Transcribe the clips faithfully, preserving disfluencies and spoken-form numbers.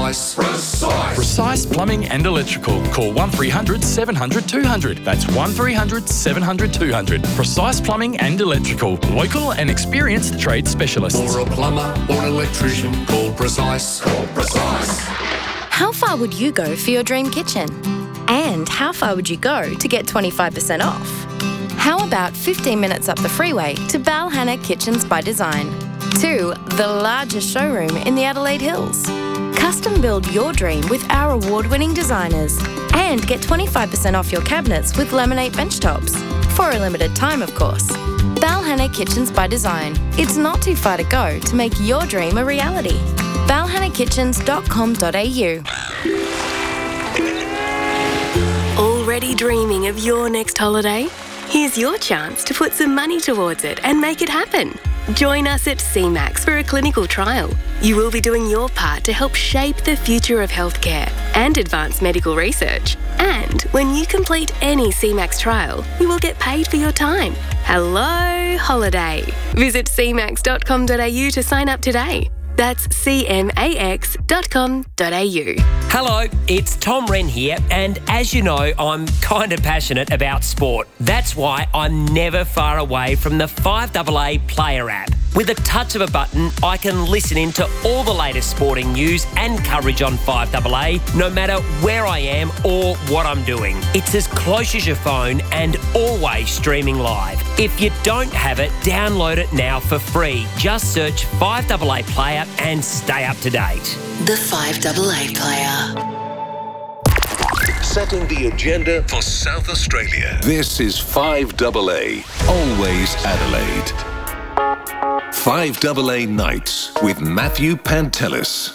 Precise. Precise. Precise Plumbing and Electrical. Call one three hundred seven hundred two hundred. That's one three hundred seven hundred two hundred. Precise Plumbing and Electrical. Local and experienced trade specialists. For a plumber or an electrician, call Precise. Call Precise. How far would you go for your dream kitchen? And how far would you go to get twenty-five percent off? How about fifteen minutes up the freeway to Balhanna Kitchens by Design? To the largest showroom in the Adelaide Hills. Custom build your dream with our award-winning designers. And get twenty-five percent off your cabinets with laminate bench tops. For a limited time, of course. Balhanna Kitchens by Design. It's not too far to go to make your dream a reality. balhanna kitchens dot com dot a u. Already dreaming of your next holiday? Here's your chance to put some money towards it and make it happen. Join us at C MAX for a clinical trial. You will be doing your part to help shape the future of healthcare and advance medical research. And when you complete any C MAX trial, you will get paid for your time. Hello, holiday. Visit c max dot com dot a u to sign up today. That's c max dot com dot a u. Hello, it's Tom Wren here, and as you know, I'm kind of passionate about sport. That's why I'm never far away from the five A A Player app. With a touch of a button, I can listen in to all the latest sporting news and coverage on five A A, no matter where I am or what I'm doing. It's as close as your phone and always streaming live. If you don't have it, download it now for free. Just search five A A Player and stay up to date. The five A A Player. Setting the agenda for South Australia. This is five A A, always Adelaide. five A A Nights with Matthew Pantelis.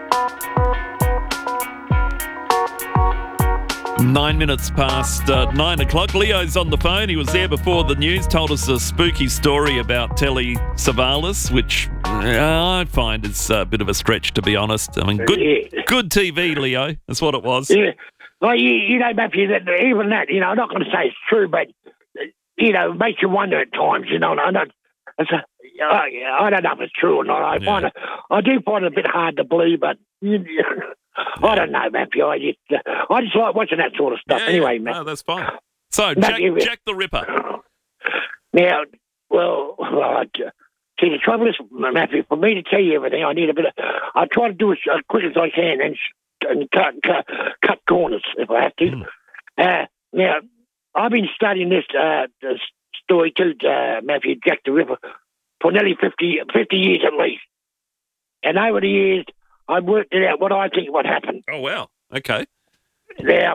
Nine minutes past uh, nine o'clock. Leo's on the phone. He was there before the news, told us a spooky story about Telly Savalas, which uh, I find is a bit of a stretch, to be honest. I mean, good Yeah. good T V, Leo. That's what it was. Yeah. Well, you, you know, Matthew, that even that, you know, I'm not going to say it's true, but, you know, it makes you wonder at times, you know. And I don't, it's a, I, I don't know if it's true or not. I Yeah. find it, I do find it a bit hard to believe, but you, I don't know, Matthew. I just, uh, I just like watching that sort of stuff. Yeah, anyway, yeah. Matt. No, that's fine. So, Jack, Matthew, Jack the Ripper. Now, well, well I, see, the trouble is, Matthew, for me to tell you everything, I need a bit of. I try to do it as quick as I can and, and cut, cut cut corners if I have to. Mm. Uh, now, I've been studying this, uh, this story too, uh, Matthew, Jack the Ripper, for nearly fifty, fifty years at least. And over the years, I've worked it out what I think what happened. Oh, wow. Okay. Now,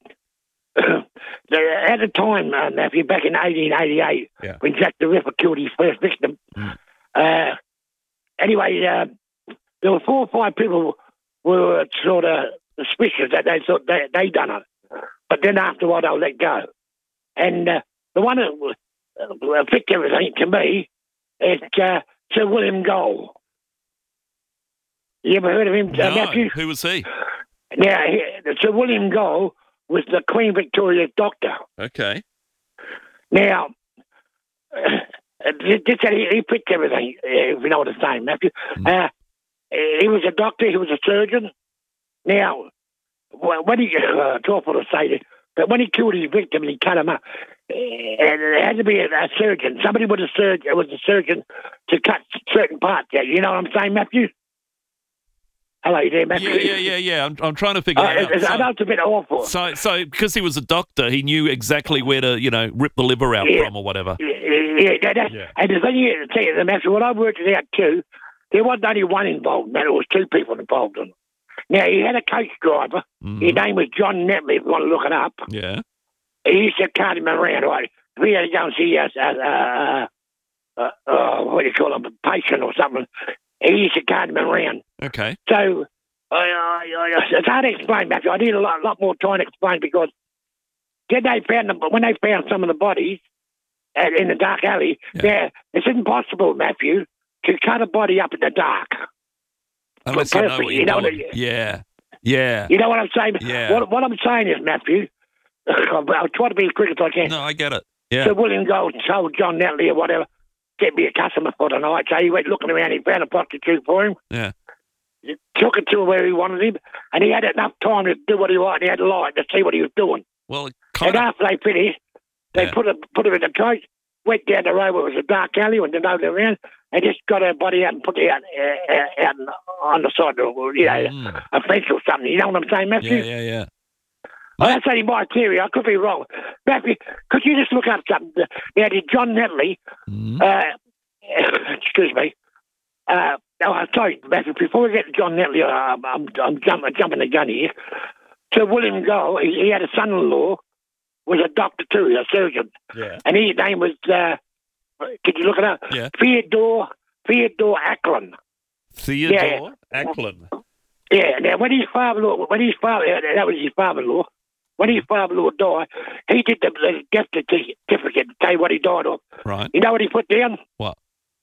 at the time, uh, Matthew, back in eighteen eighty-eight, Yeah. when Jack the Ripper killed his first victim, Mm. uh, anyway, uh, there were four or five people who were sort of suspicious that they thought they they done it. But then after a while, they were let go. And uh, the one that uh, fixed everything to me is uh, Sir William Gold. You ever heard of him, uh, No, Matthew? who was he? Now, he, Sir William Gold was the Queen Victoria's doctor. Okay. Now, uh, this, he, he picked everything, if you know what I'm saying, Matthew. Mm. Uh, he was a doctor, he was a surgeon. Now, when he, uh, it's awful to say this, but when he killed his victim and he cut him up, uh, it had to be a, a surgeon. Somebody was a surgeon, was a surgeon to cut certain parts out. You know what I'm saying, Matthew? Hello, you there, Matthew? Yeah, yeah, yeah, yeah. I'm, I'm trying to figure Uh, it out. it's- I know it's a bit awful. So, so because he was a doctor, he knew exactly where to, you know, rip the liver out Yeah. from or whatever. Yeah, yeah, that, that's, Yeah. and the thing is, tell you, Matthew, what I worked it out too, there wasn't only one involved, man. There was two people involved in it. Now, he had a coach driver. Mhm. His name was John Netley, if you want to look it up. Yeah. He used to cart him around, right? If he had to go and see a, a, a, a, a what do you call him, a patient or something, he used to cart him around. Okay. So, I, I, I, it's hard to explain, Matthew. I need a lot, lot more time to explain because then they found them, when they found some of the bodies uh, in the dark alley, Yeah. yeah, it's impossible, Matthew, to cut a body up in the dark. Unless you know Perfect, what you you're know doing. what- Yeah. Yeah. You know what I'm saying? Yeah. What, what I'm saying is, Matthew, I'll, I'll try to be as quick as I can. No, I get it. Yeah. So William Gold told John Netley or whatever, get me a customer for tonight. So he went looking around, he found a prostitute for him. Yeah. took it to where he wanted him, and he had enough time to do what he wanted. He had light to see what he was doing. Well, and after they finished, they Yeah. put him put him in the coach, went down the road where it was a dark alley, went down around, and just got her body out and put it out, uh, out on the side of, you know, Mm. a fence or something. You know what I'm saying, Matthew? Yeah, yeah, yeah. Well, that's only my theory. I could be wrong. Matthew, could you just look up something? Now, did John Netley, Mm. uh, excuse me, uh, oh, sorry, Matthew, before we get to John Netley, uh, I'm, I'm, I'm jumping, jumping the gun here. So William Gull, he, he had a son-in-law, was a doctor too, a surgeon. Yeah. And his name was, uh, could you look it up? Yeah. Theodore, Theodore Acklin. Theodore Acklin. Yeah, now when his father-in-law, when his father, that was his father-in-law, when his father-in-law died, he did the, the death certificate to tell you what he died of. Right. You know what he put down? What?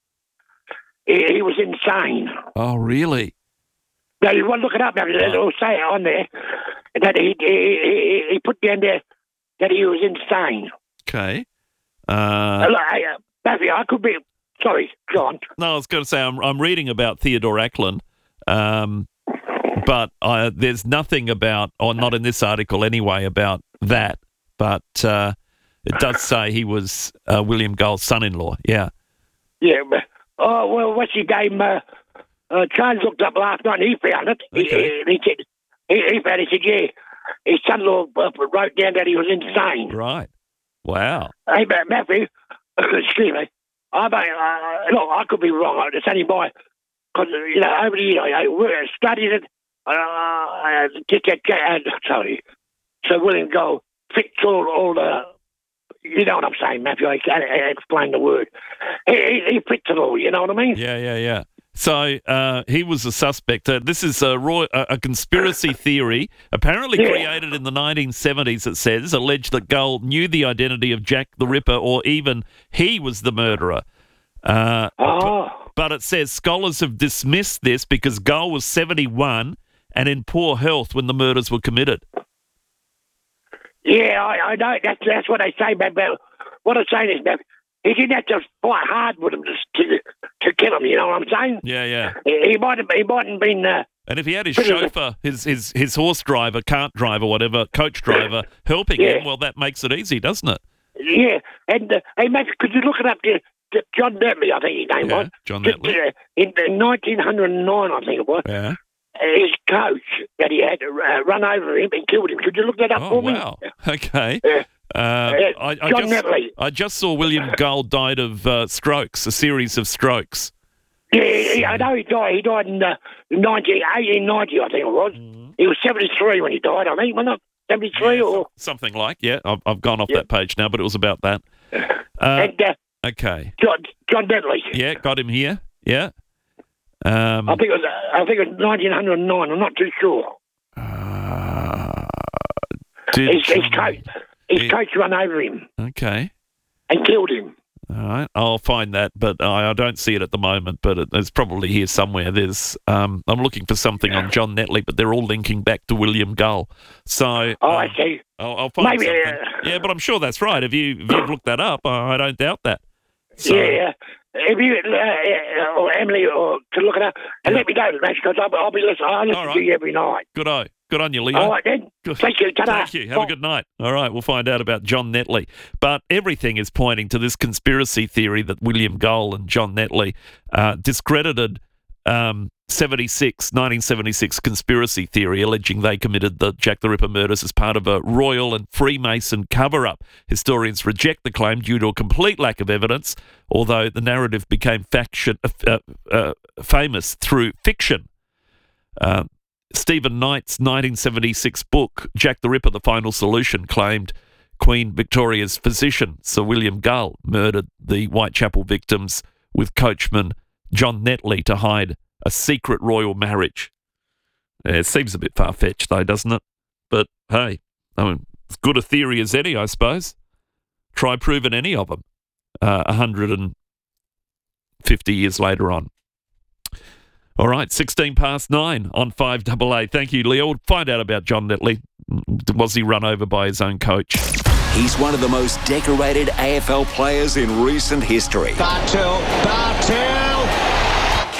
He, he was insane. Oh, really? Now, you want to look it up now, it'll say it on there, that he, he, he, he put down there that he was insane. Okay. Uh, Uh, look, hey, uh, Matthew, I could be, sorry, John. no, I was going to say I'm, I'm reading about Theodore Acklin, um, but I, there's nothing about, or not in this article anyway, about that. But uh, it does say he was uh, William Gull's son-in-law. Yeah. Yeah, but, oh, well, what's his name? Uh, uh, Charles looked up last night and he found it. He, Okay. he, he said, he, he found it, he said, yeah, his son-in-law uh, wrote down that he was insane. Right. Wow. Hey, but Matthew, excuse me, I may, uh, look, I could be wrong. It's only my, because, you know, over the years, I, I studied it, uh, uh, did that, uh, sorry, so William Gull fixed all, all the, you know what I'm saying, Matthew, I can't explain the word. He, he, he fixed it all, you know what I mean? Yeah, yeah, yeah. So uh, he was a suspect. Uh, this is a, roy- a, a conspiracy theory, apparently Yeah. created in the nineteen seventies, it says, alleged that Gull knew the identity of Jack the Ripper or even he was the murderer. Uh, Oh. but, but it says scholars have dismissed this because Gull was seventy-one and in poor health when the murders were committed. Yeah, I, I know. That's that's what they say, man. But what I'm saying is, man, he didn't have to fight hard with him to, to, to kill him. You know what I'm saying? Yeah, yeah. He, he might have. He might have been. Uh, And if he had his Pretty good. chauffeur, his, his, his horse driver, cart driver, whatever, coach driver, helping Yeah. him, well, that makes it easy, doesn't it? yeah, and uh, hey, mate, could you look it up there? to John Netley, I think his name Yeah, was. John To- Netley. to- In, in nineteen oh nine, I think it was. Yeah. His coach that he had uh, run over him and killed him. Could you look that up Oh, for me? wow. Okay. Yeah. Uh, Uh, I, I, John just, Netley. I just saw William Gull died of uh, strokes, a series of strokes. Yeah, he- I know he died. He died in uh, nineteen, eighteen ninety, I think it was. Mm-hmm. He was seventy-three when he died, I think, wasn't it? seventy-three Yeah, or... something like, yeah, I've, I've gone off Yeah. that page now, but it was about that. Uh, and uh, okay. John, John Netley. Yeah, got him here. Yeah. Um, I think it was. Uh, I think it was nineteen oh nine. I'm not too sure. uh, did His, his coach, his Yeah. coach ran over him Okay. and killed him. All right, I'll find that, but I, I don't see it at the moment. But it, it's probably here somewhere. There's, um, I'm looking for something on John Netley, but they're all linking back to William Gull. So, Oh, um, I see. I'll, I'll find Maybe, something. uh, yeah, but I'm sure that's right. If you if you've looked that up, I, I don't doubt that. So, Yeah. If you uh, uh, or Emily or to look it up and Yeah. let me know, mate, because I'll, I'll be listening. I listen All right. to you every night. Good on, good on you, Leo. All right then. Good. Thank you. Ta-da. Thank you. Have a good night. All right, we'll find out about John Netley. But everything is pointing to this conspiracy theory that William Gull and John Netley uh, discredited um, seventy-six, nineteen seventy-six conspiracy theory alleging they committed the Jack the Ripper murders as part of a royal and Freemason cover-up. Historians reject the claim due to a complete lack of evidence, although the narrative became faction, uh, uh, famous through fiction. Uh, Stephen Knight's nineteen seventy-six book, Jack the Ripper, The Final Solution, claimed Queen Victoria's physician, Sir William Gull, murdered the Whitechapel victims with coachman John Netley to hide a secret royal marriage. Yeah, it seems a bit far-fetched, though, doesn't it? But, hey, I mean, as good a theory as any, I suppose. Try proving any of them uh, one hundred fifty years later on. All right, sixteen past nine on five double A. Thank you, Leo. We'll find out about John Netley. Was he run over by his own coach? He's one of the most decorated A F L players in recent history. Bartel, Bartel.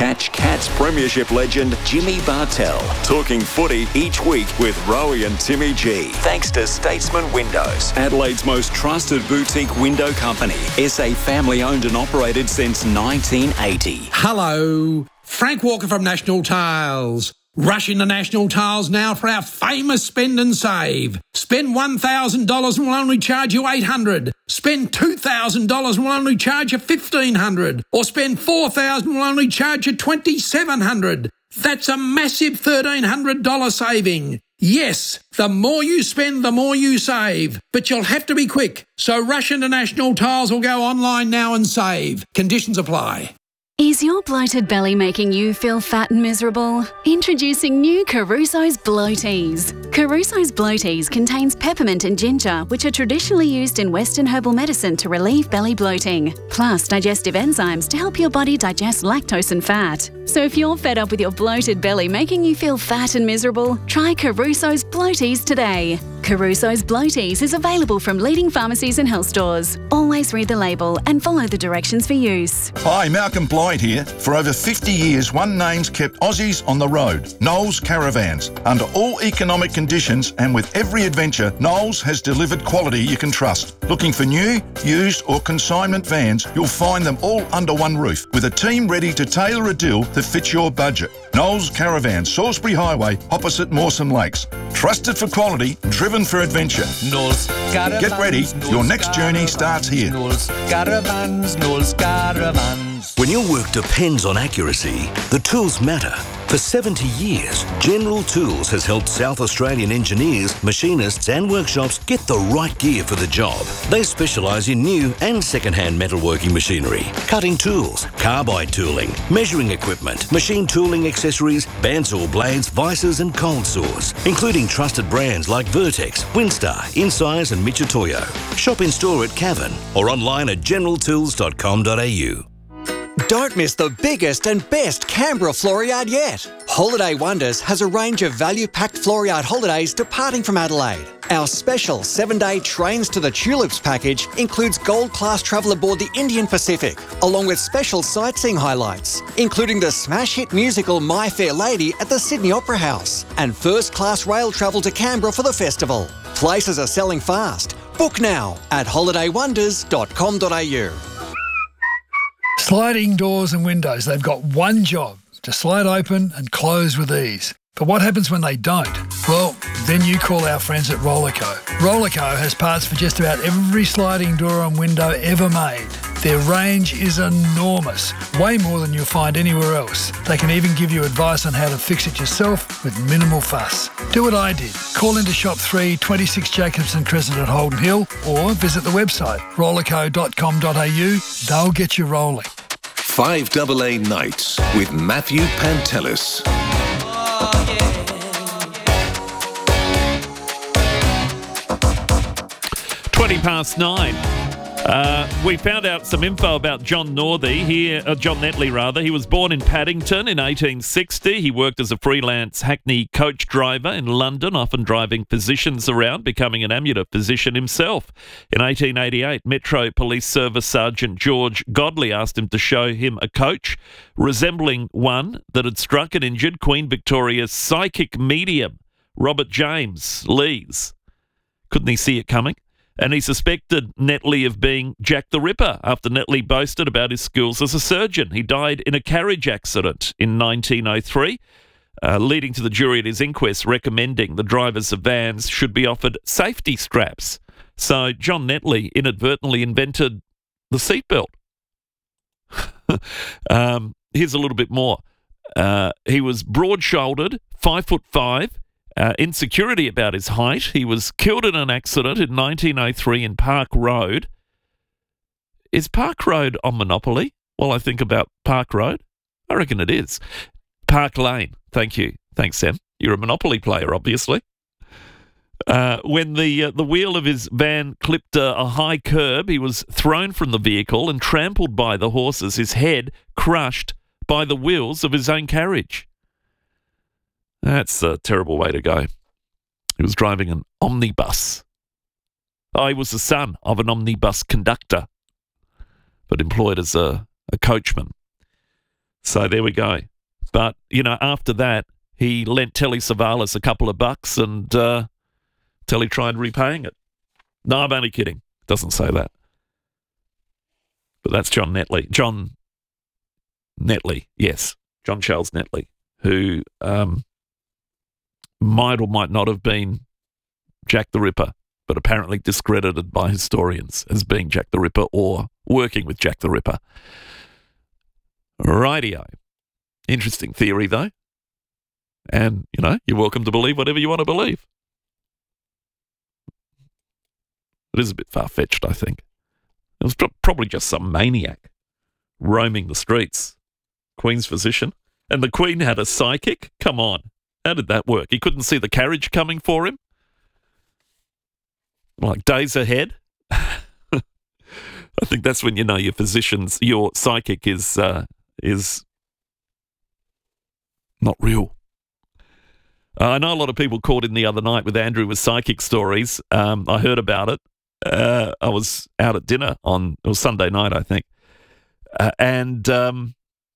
Catch Cats Premiership legend Jimmy Bartell talking footy each week with Rowie and Timmy G. Thanks to Statesman Windows, Adelaide's most trusted boutique window company. S A family owned and operated since nineteen eighty. Hello, Frank Walker from National Tiles. Rush into National Tiles now for our famous spend and save. Spend one thousand dollars and we'll only charge you eight hundred dollars. Spend two thousand dollars and we'll only charge you fifteen hundred dollars. Or spend four thousand dollars and we'll only charge you twenty-seven hundred dollars. That's a massive thirteen hundred dollars saving. Yes, the more you spend, the more you save. But you'll have to be quick. So rush into National Tiles or go online now and save. Conditions apply. Is your bloated belly making you feel fat and miserable? Introducing new Caruso's Bloaties. Caruso's Bloaties contains peppermint and ginger, which are traditionally used in Western herbal medicine to relieve belly bloating, plus digestive enzymes to help your body digest lactose and fat. So if you're fed up with your bloated belly making you feel fat and miserable, try Caruso's Bloaties today. Caruso's Bloaties is available from leading pharmacies and health stores. Always read the label and follow the directions for use. Hi, Malcolm Blythe here. For over fifty years, one name's kept Aussies on the road. Knowles Caravans. Under all economic conditions and with every adventure, Knowles has delivered quality you can trust. Looking for new, used or consignment vans, you'll find them all under one roof with a team ready to tailor a deal that fits your budget. Knowles Caravans, Salisbury Highway, opposite Mawson Lakes. Trusted for quality, driven for adventure. Knowles Caravans. Get ready, your next journey starts here. Knowles Caravans, Knowles Caravans. When your work depends on accuracy, the tools matter. For seventy years, General Tools has helped South Australian engineers, machinists and workshops get the right gear for the job. They specialise in new and second-hand metalworking machinery, cutting tools, carbide tooling, measuring equipment, machine tooling accessories, bandsaw blades, vices and cold saws, including trusted brands like Vertex, Winstar, Incise and Michitoyo. Shop in store at Cavern or online at general tools dot com dot a u. Don't miss the biggest and best Canberra Floriade yet. Holiday Wonders has a range of value-packed Floriade holidays departing from Adelaide. Our special seven-day Trains to the Tulips package includes gold-class travel aboard the Indian Pacific, along with special sightseeing highlights, including the smash hit musical My Fair Lady at the Sydney Opera House, and first-class rail travel to Canberra for the festival. Places are selling fast. Book now at holiday wonders dot com dot a u. Sliding doors and windows, they've got one job, to slide open and close with ease. But what happens when they don't? Well, then you call our friends at Rollerco. Rollerco has parts for just about every sliding door and window ever made. Their range is enormous, way more than you'll find anywhere else. They can even give you advice on how to fix it yourself with minimal fuss. Do what I did. Call into Shop three, twenty-six Jacobson Crescent at Holden Hill or visit the website rollerco dot com dot a u. They'll get you rolling. five double A Nights with Matthew Pantelis. twenty past nine. Uh, we found out some info about John Northey here, uh, John Netley rather. He was born in Paddington in eighteen sixty. He worked as a freelance Hackney coach driver in London, often driving physicians around, becoming an amateur physician himself. In eighteen eighty-eight, Metro Police Service Sergeant George Godley asked him to show him a coach resembling one that had struck and injured Queen Victoria's psychic medium, Robert James Lees. Couldn't he see it coming? And he suspected Netley of being Jack the Ripper after Netley boasted about his skills as a surgeon. He died in a carriage accident in nineteen oh three, uh, leading to the jury at his inquest recommending the drivers of vans should be offered safety straps. So John Netley inadvertently invented the seatbelt. um, here's a little bit more. Uh, he was broad-shouldered, five foot five, Uh, insecurity about his height. He was killed in an accident in nineteen oh three in Park Road. Is Park Road on Monopoly? While I think about Park Road, I reckon it is. Park Lane. Thank you. Thanks, Sam. You're a Monopoly player, obviously. Uh, when the uh, the wheel of his van clipped uh, a high curb, he was thrown from the vehicle and trampled by the horses, his head crushed by the wheels of his own carriage. That's a terrible way to go. He was driving an omnibus. Oh, he was the son of an omnibus conductor, but employed as a, a coachman. So there we go. But, you know, after that, he lent Telly Savalas a couple of bucks and uh, Telly tried repaying it. No, I'm only kidding. Doesn't say that. But that's John Netley. John Netley, yes. John Charles Netley, who um, might or might not have been Jack the Ripper, but apparently discredited by historians as being Jack the Ripper or working with Jack the Ripper. Rightio. Interesting theory, though. And, you know, you're welcome to believe whatever you want to believe. It is a bit far-fetched, I think. It was pro- probably just some maniac roaming the streets. Queen's physician. And the Queen had a psychic? Come on. How did that work? He couldn't see the carriage coming for him? Like days ahead? I think that's when you know your physician's, your psychic is uh, is not real. Uh, I know a lot of people called in the other night with Andrew with psychic stories. Um, I heard about it. Uh, I was out at dinner on, it was Sunday night, I think. Uh, and um,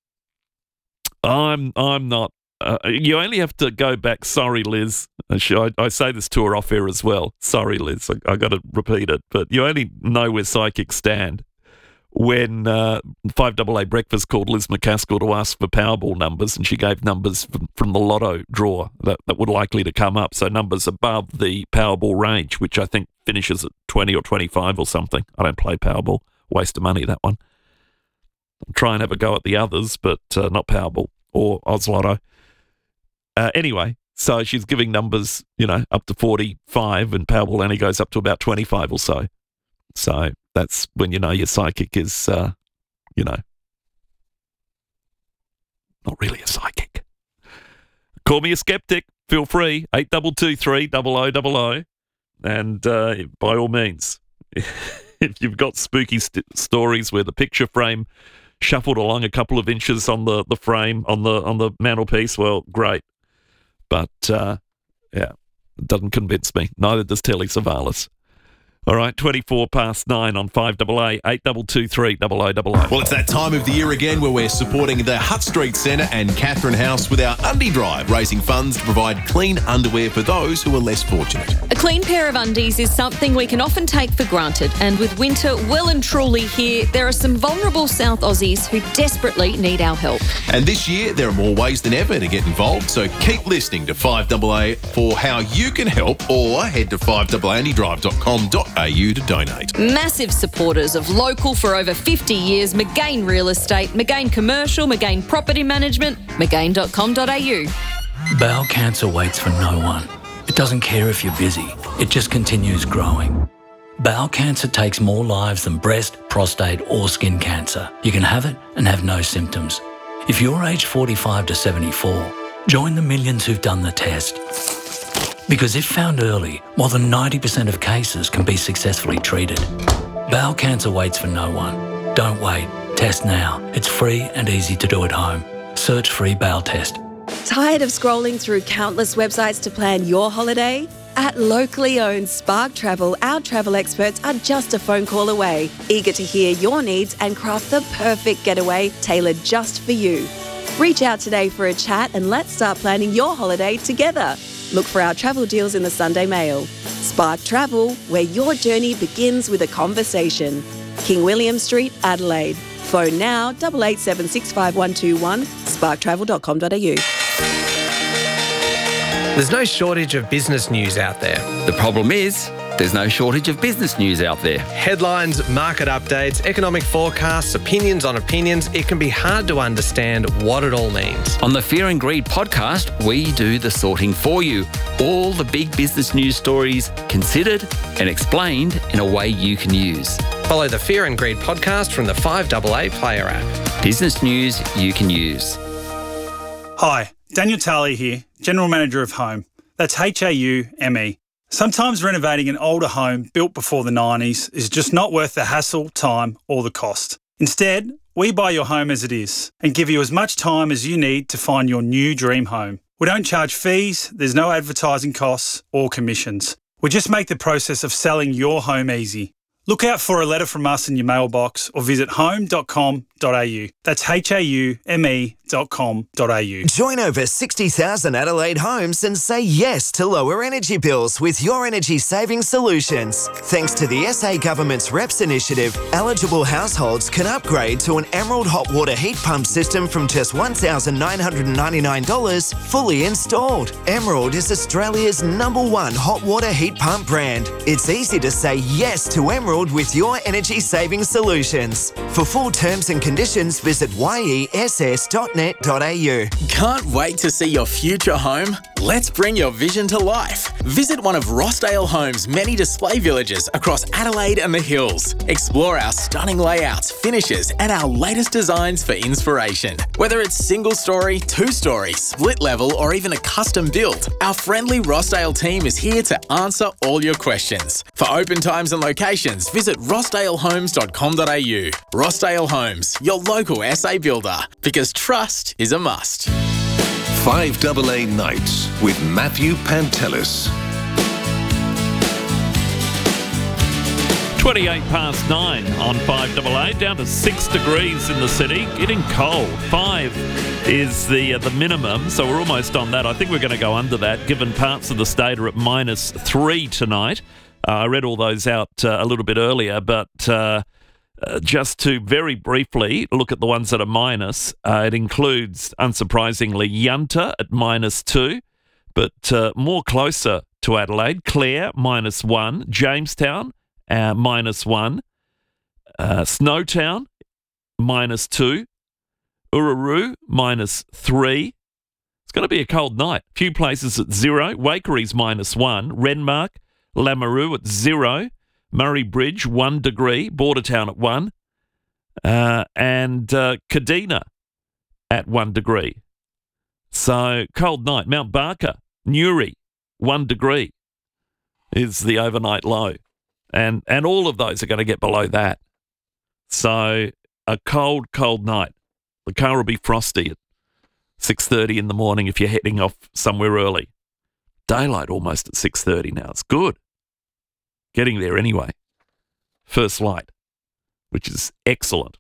I'm I'm not, uh, you only have to go back, sorry, Liz. I, I say this to her off air as well. Sorry, Liz, I, I got to repeat it. But you only know where psychics stand when uh, five double A Breakfast called Liz McCaskill to ask for Powerball numbers, and she gave numbers from, from the lotto draw that, that were likely to come up, so numbers above the Powerball range, which I think finishes at twenty or twenty-five or something. I don't play Powerball. Waste of money, that one. I'll try and have a go at the others, but uh, not Powerball or Oz Lotto. Uh, anyway, so she's giving numbers, you know, up to forty-five, and Powerball only goes up to about twenty-five or so. So that's when you know your psychic is, uh, you know, not really a psychic. Call me a skeptic. Feel free. eight two two three, double oh double oh. And uh, by all means, if you've got spooky st- stories where the picture frame shuffled along a couple of inches on the, the frame, on the on the mantelpiece, well, great. But, uh, yeah, it doesn't convince me. Neither does Telly Savalas. All right, twenty-four past nine on five double A, eight two two three, double oh double oh. Well, it's that time of the year again where we're supporting the Hutt Street Centre and Catherine House with our Undie Drive, raising funds to provide clean underwear for those who are less fortunate. A clean pair of undies is something we can often take for granted, and with winter well and truly here, there are some vulnerable South Aussies who desperately need our help. And this year, there are more ways than ever to get involved, so keep listening to five double A for how you can help, or head to five double a undie drive dot com dot a u to donate. Massive supporters of local for over fifty years, McGain Real Estate, McGain Commercial, McGain Property Management, McGain dot com dot a u. Bowel cancer waits for no one. It doesn't care if you're busy. It just continues growing. Bowel cancer takes more lives than breast, prostate or skin cancer. You can have it and have no symptoms. If you're aged forty-five to seventy-four, join the millions who've done the test. Because if found early, more than ninety percent of cases can be successfully treated. Bowel cancer waits for no one. Don't wait. Test now. It's free and easy to do at home. Search free bowel test. Tired of scrolling through countless websites to plan your holiday? At locally owned Spark Travel, our travel experts are just a phone call away, eager to hear your needs and craft the perfect getaway tailored just for you. Reach out today for a chat and let's start planning your holiday together. Look for our travel deals in the Sunday Mail. Spark Travel, where your journey begins with a conversation. King William Street, Adelaide. Phone now, eight eight seven six five one two one, spark travel dot com dot a u. There's no shortage of business news out there. The problem is, there's no shortage of business news out there. Headlines, market updates, economic forecasts, opinions on opinions. It can be hard to understand what it all means. On the Fear and Greed podcast, we do the sorting for you. All the big business news stories considered and explained in a way you can use. Follow the Fear and Greed podcast from the five double A Player app. Business news you can use. Hi, Daniel Talley here, General Manager of Home. That's H A U M E. Sometimes renovating an older home built before the nineties is just not worth the hassle, time or the cost. Instead, we buy your home as it is and give you as much time as you need to find your new dream home. We don't charge fees, there's no advertising costs or commissions. We just make the process of selling your home easy. Look out for a letter from us in your mailbox or visit home dot com dot a u. That's H A U M E dot com dot a u. Join over sixty thousand Adelaide homes and say yes to lower energy bills with Your Energy Savings Solutions. Thanks to the S A Government's R E P S initiative, eligible households can upgrade to an Emerald hot water heat pump system from just one thousand nine hundred ninety-nine dollars fully installed. Emerald is Australia's number one hot water heat pump brand. It's easy to say yes to Emerald with Your Energy Savings Solutions. For full terms and conditions, visit y e s s dot net dot a u. Can't wait to see your future home? Let's bring your vision to life. Visit one of Rossdale Homes' many display villages across Adelaide and the Hills. Explore our stunning layouts, finishes, and our latest designs for inspiration. Whether it's single story, two story, split level, or even a custom build, our friendly Rossdale team is here to answer all your questions. For open times and locations, visit rossdale homes dot com dot a u. Rossdale Homes, your local S A builder, because trust is a must. five double A Nights with Matthew Pantelis. twenty-eight past nine on five double A, down to six degrees in the city, getting cold. Five is the uh, the minimum, so we're almost on that. I think we're going to go under that, given parts of the state are at minus three tonight. Uh, I read all those out uh, a little bit earlier, but uh, uh, just to very briefly look at the ones that are minus, uh, it includes, unsurprisingly, Yunta at minus two, but uh, more closer to Adelaide, Clare minus one, Jamestown Uh, minus one, uh, Snowtown, minus two, Ururu, minus three. It's going to be a cold night. A few places at zero. Waikery's minus one, Renmark, Lameroo at zero, Murray Bridge, one degree, Bordertown at one, uh, and uh, Kadina at one degree. So, cold night. Mount Barker, Newry, one degree is the overnight low. And and all of those are going to get below that. So a cold, cold night. The car will be frosty at six thirty in the morning if you're heading off somewhere early. Daylight almost at six thirty now. It's good. Getting there anyway. First light, which is excellent.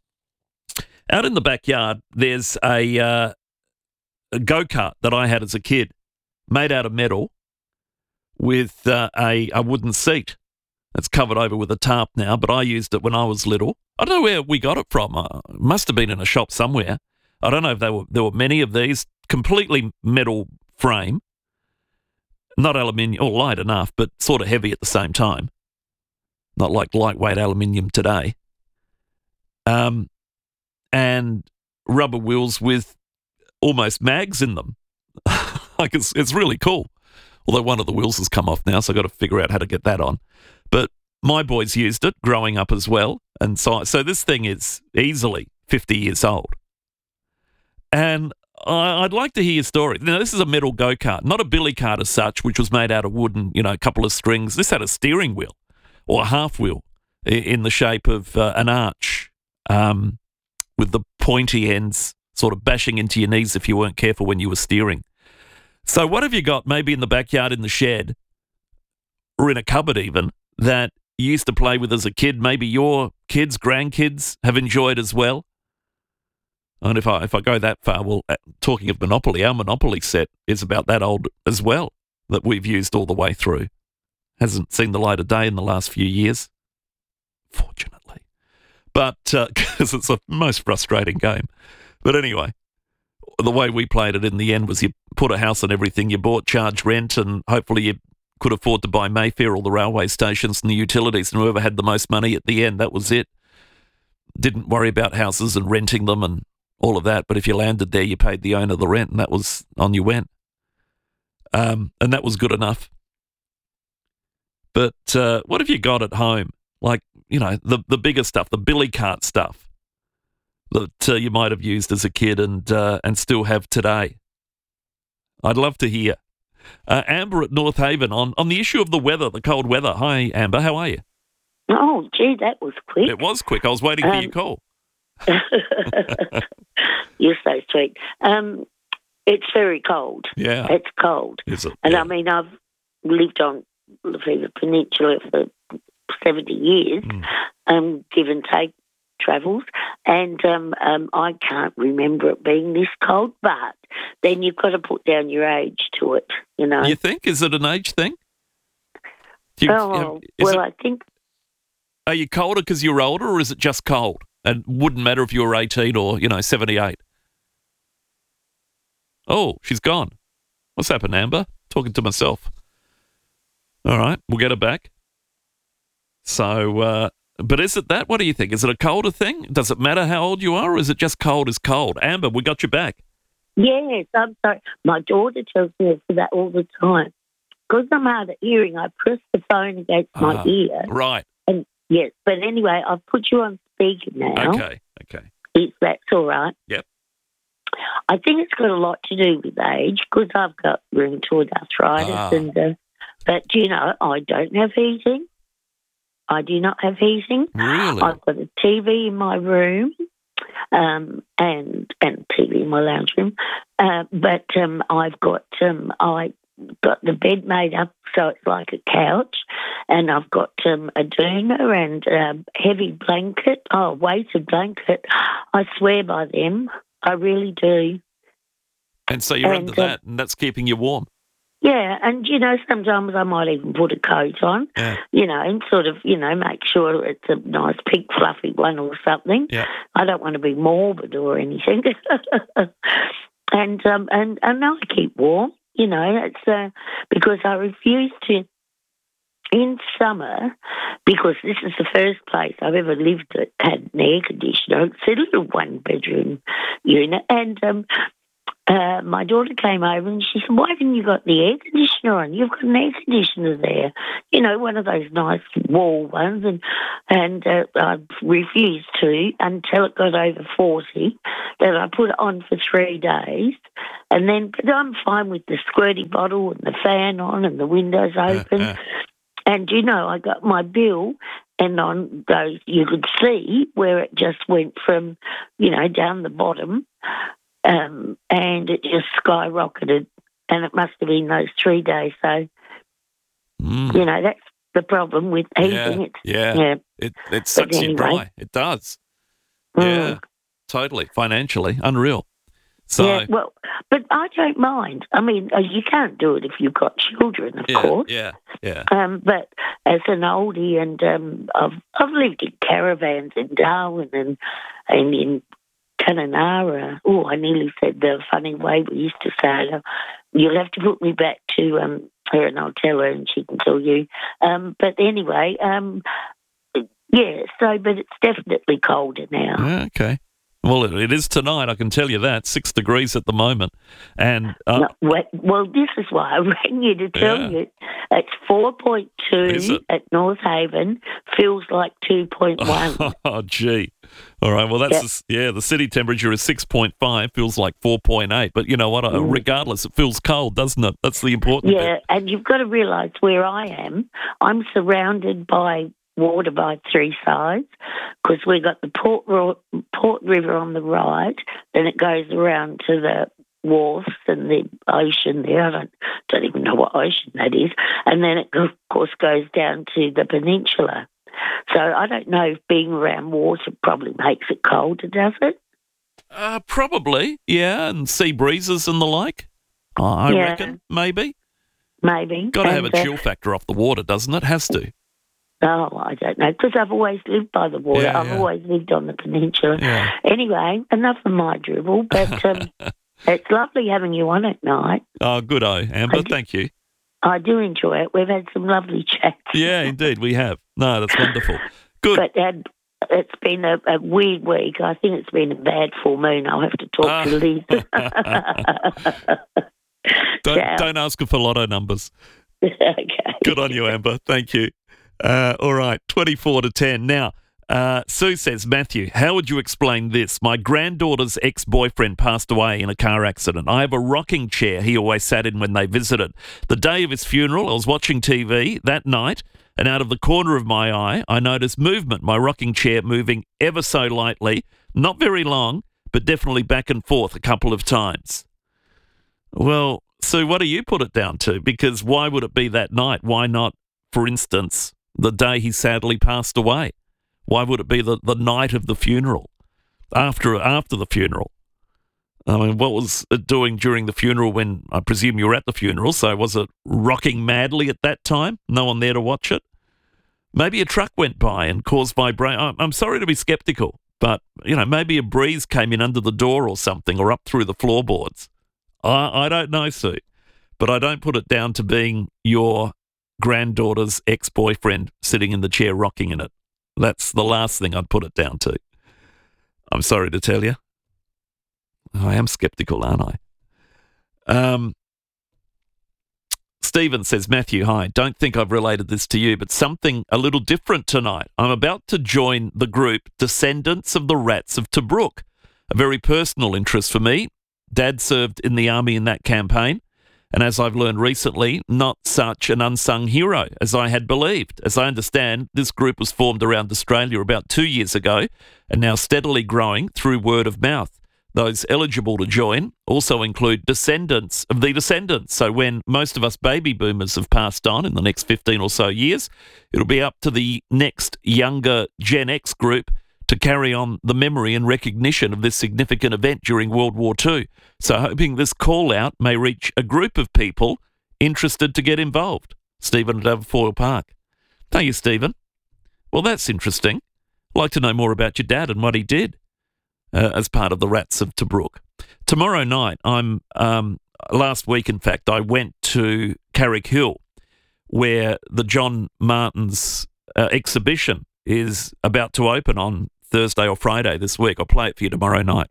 Out in the backyard, there's a, uh, a go-kart that I had as a kid, made out of metal with uh, a, a wooden seat. It's covered over with a tarp now, but I used it when I was little. I don't know where we got it from. Uh, it must have been in a shop somewhere. I don't know if there were there were many of these. Completely metal frame. Not aluminium, or light enough, but sort of heavy at the same time. Not like lightweight aluminium today. Um, and rubber wheels with almost mags in them. Like it's it's really cool. Although one of the wheels has come off now, so I've got to figure out how to get that on. But my boys used it growing up as well. And so, so this thing is easily fifty years old. And I, I'd like to hear your story. Now, this is a metal go-kart, not a billy cart as such, which was made out of wood and, you know, a couple of strings. This had a steering wheel or a half wheel in the shape of uh, an arch um, with the pointy ends sort of bashing into your knees if you weren't careful when you were steering. So what have you got maybe in the backyard in the shed or in a cupboard even that you used to play with as a kid, maybe your kids, grandkids have enjoyed as well? And if I if I go that far, well, talking of Monopoly, our Monopoly set is about that old as well, that we've used all the way through. Hasn't seen the light of day in the last few years, fortunately. But, because uh, it's the most frustrating game. But anyway, the way we played it in the end was you put a house on everything, you bought charge rent, and hopefully you could afford to buy Mayfair, all the railway stations and the utilities, and whoever had the most money at the end, that was it. Didn't worry about houses and renting them and all of that, but if you landed there, you paid the owner the rent, and that was on you went. Um, and that was good enough. But uh, what have you got at home? Like, you know, the, the bigger stuff, the billy cart stuff that uh, you might have used as a kid and uh, and still have today. I'd love to hear. Uh, Amber at North Haven on, on the issue of the weather, the cold weather. Hi, Amber. How are you? Oh, gee, that was quick. It was quick. I was waiting um, for your call. You're so sweet. Um, it's very cold. Yeah. It's cold. Is it? And yeah. I mean, I've lived on the Peninsula for seventy years, mm. um, give and take travels, and um, um, I can't remember it being this cold, but then you've got to put down your age to it, you know. You think? Is it an age thing? Do you, oh, is well, it, I think... Are you colder because you're older, or is it just cold? And wouldn't matter if you were eighteen or, you know, seventy-eight. Oh, she's gone. What's happened, Amber? Talking to myself. All right, we'll get her back. So, uh, but is it that? What do you think? Is it a colder thing? Does it matter how old you are, or is it just cold is cold? Amber, we got you back. Yes, I'm sorry. My daughter tells me that all the time. Because I'm hard of hearing, I press the phone against my Ah, ear. Right. And yes, but anyway, I've put you on speaker now. Okay, okay. If that's all right. Yep. I think it's got a lot to do with age because I've got rheumatoid arthritis, Ah. and uh, but you know I don't have heating. I do not have heating. Really? I've got a T V in my room, um, and and T V in my lounge room, uh, but um, I've got um, I got the bed made up so it's like a couch, and I've got um, a doona and a heavy blanket, oh, weighted blanket. I swear by them. I really do. And so you're And, under uh, that, and that's keeping you warm. Yeah, and, you know, sometimes I might even put a coat on, Yeah. you know, and sort of, you know, make sure it's a nice pink fluffy one or something. Yeah. I don't want to be morbid or anything. and, um, and, and now I keep warm, you know, it's uh, because I refuse to, in summer, because this is the first place I've ever lived that had an air conditioner. It's a little one-bedroom unit, and um, uh, my daughter came over and she said, "Why haven't you got the air conditioner on? You've got an air conditioner there, you know, one of those nice wall ones." And and uh, I refused to until it got over forty. Then I put it on for three days, and then but I'm fine with the squirty bottle and the fan on and the windows open. Uh, uh. And, you know, I got my bill, and on those, you could see where it just went from, you know, down the bottom, um, and it just skyrocketed. And it must have been those three days. So, Mm. you know, that's the problem with heating. Yeah, It's, yeah. yeah. It it sucks you anyway. dry. It does. Mm. Yeah, totally. Financially, unreal. So, Yeah, well, but I don't mind. I mean, uh, you can't do it if you've got children, of yeah, course. yeah, yeah. Um, but as an oldie, and um, I've I've lived in caravans in Darwin and and in Kununurra. Oh, I nearly said the funny way we used to say it. You'll have to put me back to um, her, and I'll tell her, and she can tell you. Um, but anyway, um, yeah. So, but it's definitely colder now. Yeah, okay. Well, it, it is tonight, I can tell you that. Six degrees at the moment. And uh, No, well, well, this is why I rang you to tell Yeah. you. It's four point Is two it? at North Haven. Feels like two point one. oh, gee. All right. Well, that's Yeah. the s- yeah. The city temperature is six point five. Feels like four point eight. But you know what? Uh, Mm. Regardless, it feels cold, doesn't it? That's the important Yeah, bit. and you've got to realise where I am. I'm surrounded by water by three sides because we've got the Port, Ro- Port River on the right, then it goes around to the wharfs and the ocean there. I don't, don't even know what ocean that is. And then it, of course, goes down to the peninsula. So I don't know if being around water probably makes it colder, does it? Uh, probably, yeah. And sea breezes and the like. Uh, I Yeah. reckon, maybe. Maybe. Got to have a And, uh, chill factor off the water, doesn't it? Has to. Oh, I don't know, because I've always lived by the water. Yeah, I've yeah. always lived on the peninsula. Yeah. Anyway, enough of my dribble, but um, it's lovely having you on at night. Oh, good, oh, Amber. I do- Thank you. I do enjoy it. We've had some lovely chats. Yeah, indeed, we have. No, that's wonderful. Good. But um, it's been a, a weird week. I think it's been a bad full moon. I'll have to talk Ah. to Liz. Don't, Ciao. don't ask her for lotto numbers. Okay. Good on you, Amber. Thank you. Uh, all right, twenty-four to ten. Now, uh, Sue says, Matthew, how would you explain this? My granddaughter's ex-boyfriend passed away in a car accident. I have a rocking chair he always sat in when they visited. The day of his funeral, I was watching T V that night, and out of the corner of my eye, I noticed movement, my rocking chair moving ever so lightly, not very long, but definitely back and forth a couple of times. Well, Sue, what do you put it down to? Because why would it be that night? Why not, for instance, the day he sadly passed away? Why would it be the, the night of the funeral, after after the funeral? I mean, what was it doing during the funeral when I presume you were at the funeral? So was it rocking madly at that time? No one there to watch it? Maybe a truck went by and caused vibration. I'm sorry to be sceptical, but, you know, maybe a breeze came in under the door or something, or up through the floorboards. I, I don't know, Sue, but I don't put it down to being your granddaughter's ex-boyfriend sitting in the chair rocking in it. That's the last thing I'd put it down to. I'm sorry to tell you. I am sceptical, aren't I? Um, Stephen says, Matthew, hi. Don't think I've related this to you, but something a little different tonight. I'm about to join the group Descendants of the Rats of Tobruk, a very personal interest for me. Dad served in the army in that campaign, and as I've learned recently, not such an unsung hero as I had believed. As I understand, this group was formed around Australia about two years ago and now steadily growing through word of mouth. Those eligible to join also include descendants of the descendants. So when most of us baby boomers have passed on in the next fifteen or so years, it'll be up to the next younger Gen X group to carry on the memory and recognition of this significant event during World War Two. So hoping this call-out may reach a group of people interested to get involved. Stephen at Aberfoyle Park. Thank you, Stephen. Well, that's interesting. I'd like to know more about your dad and what he did. Uh, as part of the Rats of Tobruk. Tomorrow night, I'm um, last week, in fact, I went to Carrick Hill, where the John Martin's uh, exhibition is about to open on Thursday or Friday this week. I'll play it for you tomorrow night.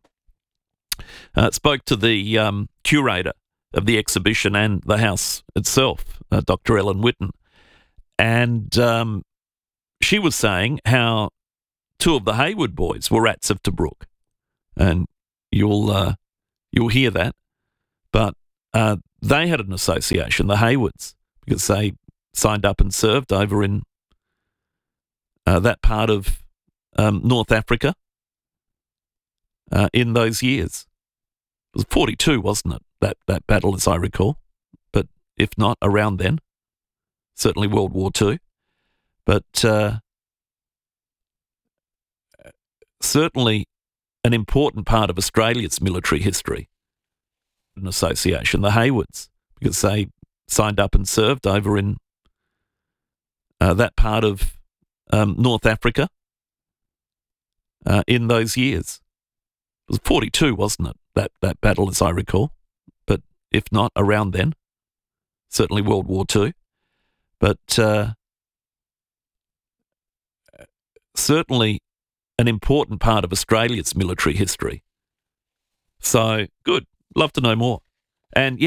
Uh, spoke to the um, curator of the exhibition and the house itself, uh, Doctor Ellen Whitten, and um, she was saying how two of the Hayward boys were Rats of Tobruk. And you'll uh, you'll hear that. But uh, they had an association, the Haywards, because they signed up and served over in uh, that part of um, North Africa uh, in those years. It was forty-two, wasn't it, that, that battle, as I recall? But if not, around then. Certainly World War Two. But uh, certainly an important part of Australia's military history. An association, the Haywards, because they signed up and served over in uh, that part of um, North Africa uh, in those years. It was forty-two, wasn't it, that, that battle, as I recall? But if not, around then. Certainly World War Two. But uh, certainly an important part of Australia's military history. So, good. Love to know more. And yeah,